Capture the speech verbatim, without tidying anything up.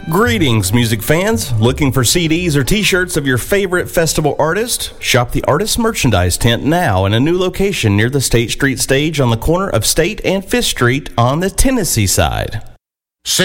Greetings, music fans. Looking for C Ds or t-shirts of your favorite festival artist? Shop the Artist Merchandise Tent now in a new location near the State Street stage on the corner of State and Fifth Street on the Tennessee side.